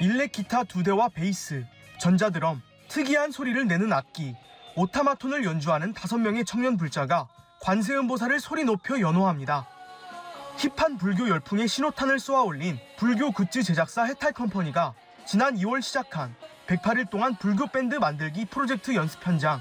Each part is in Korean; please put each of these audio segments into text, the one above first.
일렉 기타 2대와 베이스, 전자드럼, 특이한 소리를 내는 악기, 오타마톤을 연주하는 5명의 청년 불자가 관세음보살을 소리 높여 연호합니다. 힙한 불교 열풍에 신호탄을 쏘아올린 불교 굿즈 제작사 해탈컴퍼니가 지난 2월 시작한 108일 동안 불교 밴드 만들기 프로젝트 연습 현장.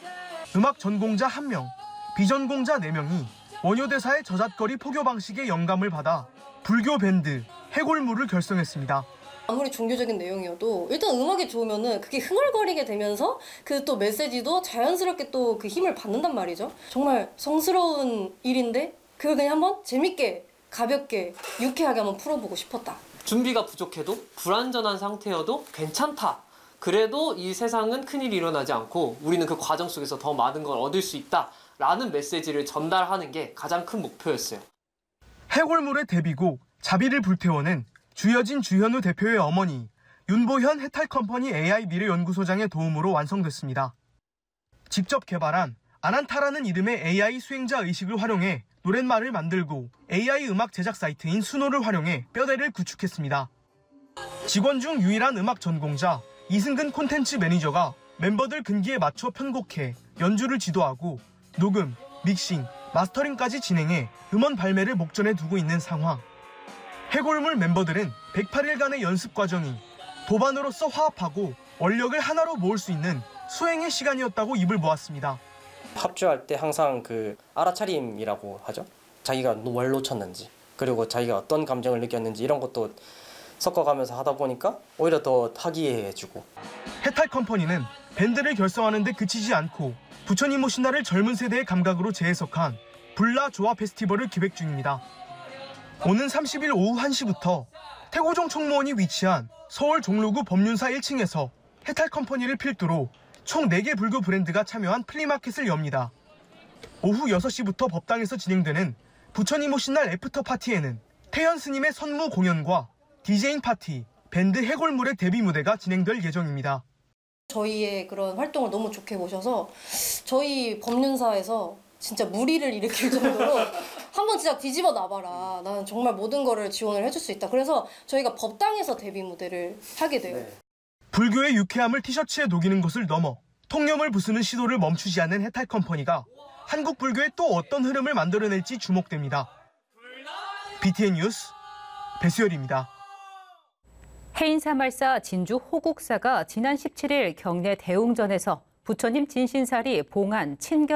음악 전공자 1명, 비전공자 4명이 원효대사의 저잣거리 포교 방식의 영감을 받아 불교 밴드 해골무를 결성했습니다. 아무리 종교적인 내용이어도 일단 음악이 좋으면은 그게 흥얼거리게 되면서 그 또 메시지도 자연스럽게 또 그 힘을 받는단 말이죠. 정말 성스러운 일인데 그걸 그냥 한번 재밌게 가볍게 유쾌하게 한번 풀어보고 싶었다. 준비가 부족해도 불완전한 상태여도 괜찮다. 그래도 이 세상은 큰일이 일어나지 않고 우리는 그 과정 속에서 더 많은 걸 얻을 수 있다라는 메시지를 전달하는 게 가장 큰 목표였어요. 해골물의 데뷔곡 자비를 불태워는 주여진 주현우 대표의 어머니 윤보현 해탈컴퍼니 AI 미래연구소장의 도움으로 완성됐습니다. 직접 개발한 아난타라는 이름의 AI 수행자 의식을 활용해 노랫말을 만들고 AI 음악 제작 사이트인 수노를 활용해 뼈대를 구축했습니다. 직원 중 유일한 음악 전공자 이승근 콘텐츠 매니저가 멤버들 근기에 맞춰 편곡해 연주를 지도하고 녹음, 믹싱, 마스터링까지 진행해 음원 발매를 목전에 두고 있는 상황. 해골물 멤버들은 108일간의 연습 과정이 도반으로서 화합하고 원력을 하나로 모을 수 있는 수행의 시간이었다고 입을 모았습니다. 합주할 때 항상 그 알아차림이라고 하죠. 자기가 뭘 놓쳤는지 그리고 자기가 어떤 감정을 느꼈는지 이런 것도 섞어가면서 하다 보니까 오히려 더 화기애애해지고. 해탈컴퍼니는 밴드를 결성하는 데 그치지 않고 부처님 오신 날을 젊은 세대의 감각으로 재해석한 불라 조화 페스티벌을 기획 중입니다. 오는 30일 오후 1시부터 태고종 총무원이 위치한 서울 종로구 법륜사 1층에서 해탈컴퍼니를 필두로 총 4개 불교 브랜드가 참여한 플리마켓을 엽니다. 오후 6시부터 법당에서 진행되는 부처님 오신 날 애프터 파티에는 태연 스님의 선무 공연과 디제잉 파티, 밴드 해골물의 데뷔 무대가 진행될 예정입니다. 저희의 그런 활동을 너무 좋게 보셔서 저희 법륜사에서 진짜 무리를 일으킬 정도로 한번 진짜 뒤집어 놔봐라. 나는 정말 모든 거를 지원을 해줄 수 있다. 그래서 저희가 법당에서 데뷔 무대를 하게 돼요. 네. 불교의 유쾌함을 티셔츠에 녹이는 것을 넘어 통념을 부수는 시도를 멈추지 않는 해탈컴퍼니가 한국 불교에 또 어떤 흐름을 만들어낼지 주목됩니다. BTN 뉴스 배수열입니다. 해인사말사 진주 호국사가 지난 17일 경내 대웅전에서 부처님 진신사리 봉안 친견